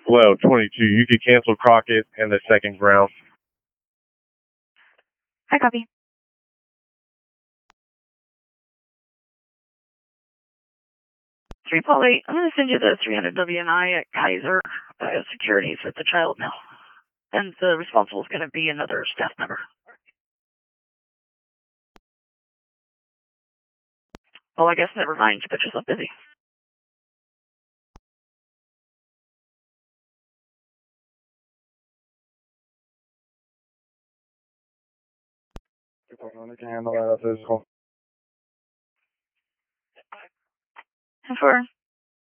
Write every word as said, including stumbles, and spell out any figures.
Well, twenty-two. You could cancel Crockett and the second ground. I copy. three Paul eight, I'm going to send you the three hundred W N I at Kaiser uh, Securities with the child now. And the responsible is going to be another staff member. Well, I guess never mind. You put yourself busy. I can handle that physical. And for